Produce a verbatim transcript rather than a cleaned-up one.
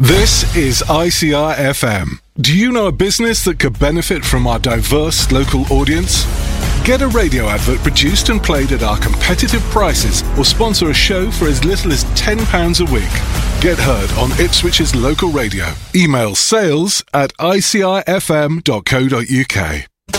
This is I C R F M. Do you know a business that could benefit from our diverse local audience? Get a radio advert produced and played at our competitive prices, or sponsor a show for as little as ten pounds a week. Get heard on Ipswich's local radio. Email sales at I C R F M dot co dot U K.